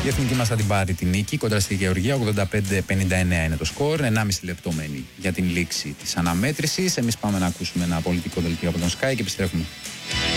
Η εθνική μας θα την πάρει τη νίκη κοντά στη Γεωργία. 85-59 είναι το σκορ. 1,5 λεπτό μένει για την λήξη της αναμέτρησης. Εμείς πάμε να ακούσουμε ένα πολιτικό δελτίο από τον Sky και επιστρέφουμε.